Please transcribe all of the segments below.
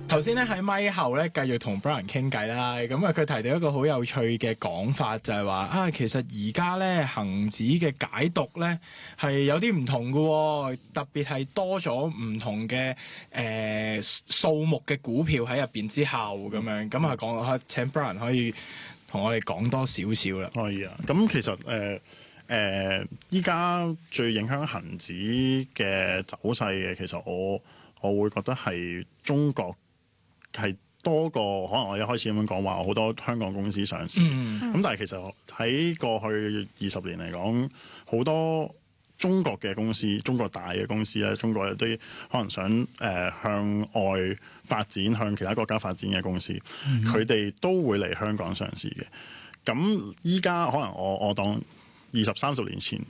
頭先咧喺咪後咧繼續同 Brian 傾偈啦，咁啊佢提到一個好有趣嘅講法，就係話啊，其實而家咧恒指嘅解讀咧係有啲唔同嘅，特別係多咗唔同嘅數目嘅股票喺入邊之後咁樣，咁啊講請 Brian 可以同我哋講多少少啦。 可以啊，咁其實依家最影響恒指嘅走勢嘅，其實我會覺得係中國係多過可能我一開始咁樣講話好多香港公司上市，咁但係其實喺過去20年嚟講，好多中國嘅公司、中國大嘅公司咧，中國有啲可能想向外發展、向其他國家發展嘅公司，佢哋都會嚟香港上市嘅。咁依家可能我當20-30年前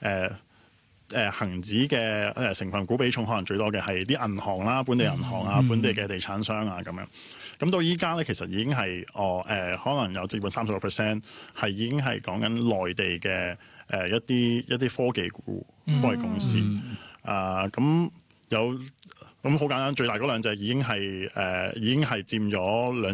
恒指嘅成分股比重可能最多嘅係啲銀行啦、本地銀行啊、本地嘅地產商啊咁樣。咁到依家咧，其實已經係可能有接近30%係已經係講緊內地嘅一啲科技股、科技公司咁有。咁好簡單，最大嗰兩隻已經係佔咗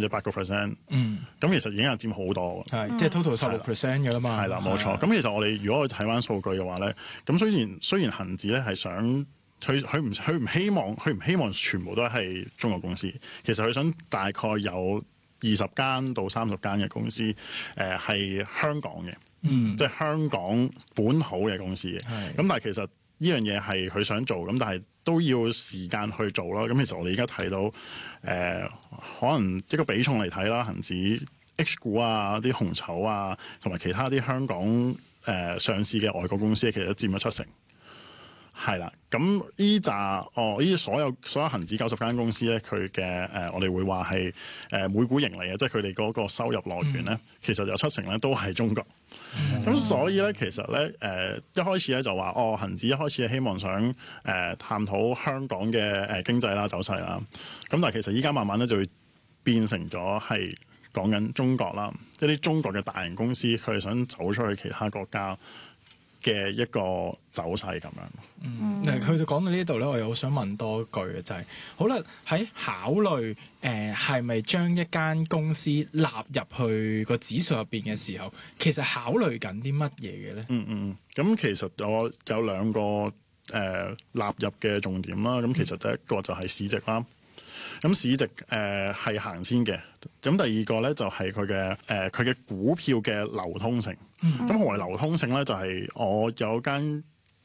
2.8%。咁其實已經係佔好多嘅，即係 total 16% 嘅啦嘛。 係啦，冇錯。咁其實我哋如果去睇翻數據嘅話咧，咁雖然恒指咧係想佢唔希望全部都係中國公司，其實佢想大概有20間到30間嘅公司係香港嘅，即係香港本土嘅公司嘅。咁但係其實呢樣嘢係佢想做，咁但係都要時間去做啦。咁其實我哋而家睇到可能一個比重嚟睇啦，恒指 H 股啊、啲紅籌啊，同埋其他啲香港上市嘅外國公司，其實都佔咗70%。係啦，咁呢啲所有恒指90間公司咧，佢嘅我哋會話係每股盈利嘅，即係佢哋嗰個收入來源咧，其實有70%咧都係中國。咁所以咧，其實咧一開始咧就話恒指一開始係希望想探討香港嘅經濟啦、走勢啦。咁但係其實依家慢慢咧就會變成咗係講緊中國啦，一啲中國嘅大型公司佢哋想走出去其他國家嘅一個走勢咁樣。 佢哋講到呢度咧，我又好想問多一句嘅就係，好啦，喺考慮係咪將一間公司納入去個指數入邊嘅時候，其實考慮緊啲乜嘢嘅咧？ 咁其實我有兩個納入嘅重點啦。咁其實第一個就係市值啦。咁市值係行先嘅。咁第二個咧就係佢嘅股票嘅流通性。咁何謂流通性咧？就係我有間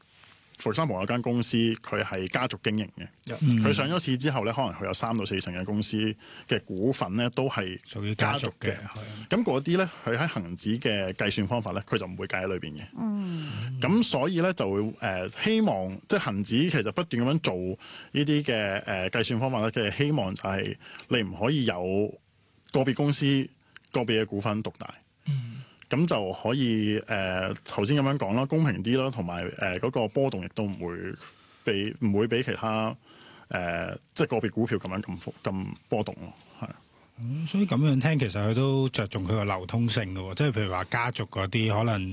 for example有間公司，佢係家族經營嘅。佢上咗市之後咧，可能佢有3到4成嘅公司嘅股份咧，都係屬於家族嘅。 咁嗰啲咧，佢喺恒指嘅計算方法咧，佢就唔會計喺裏邊嘅。咁所以咧就會希望，即係恒指其實不斷咁樣做呢啲嘅計算方法咧，佢係希望就係你唔可以有個別公司個別嘅股份獨大。咁就可以頭先咁樣講啦，公平啲啦，同埋嗰個波動亦都唔會比其他即係個別股票咁樣咁波動咯，係。 所以咁樣聽，其實佢都着重佢個流通性嘅喎，即係譬如話家族嗰啲可能